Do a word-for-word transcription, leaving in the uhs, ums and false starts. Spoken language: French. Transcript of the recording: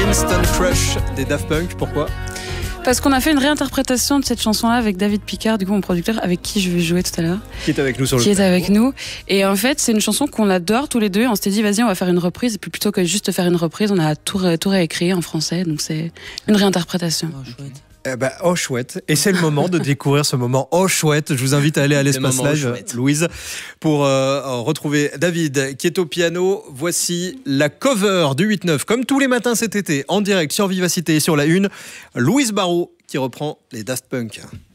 Instant Crush des Daft Punk, pourquoi ? Parce qu'on a fait une réinterprétation de cette chanson-là avec David Picard, du coup mon producteur, avec qui je vais jouer tout à l'heure. Qui est avec nous sur le Qui est plateau. avec nous. Et en fait, c'est une chanson qu'on adore tous les deux. On s'était dit, vas-y, on va faire une reprise. Et puis plutôt que juste faire une reprise, on a tout, ré- tout réécrit en français. Donc c'est une réinterprétation. Oh, chouette. Eh ben, oh chouette. Et c'est le moment de découvrir ce moment oh chouette. Je vous invite à aller à l'espace moment oh live, chouette. Louise, pour euh, retrouver David qui est au piano. Voici la cover du huit neuf, comme tous les matins cet été, en direct sur Vivacité et sur la Une. Louise Barrault qui reprend les Daft Punk.